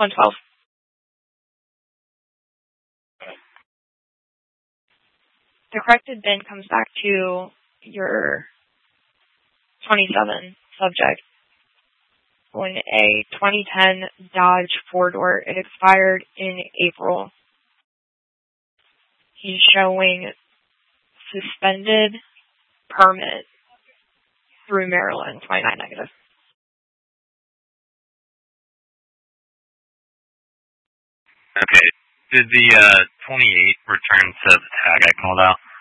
112. The corrected bin comes back to your 27 subject. On a 2010 Dodge 4-door. It expired in April. He's showing suspended permit through Maryland, 29 negative. Okay. Did the 28 return to the tag I called out?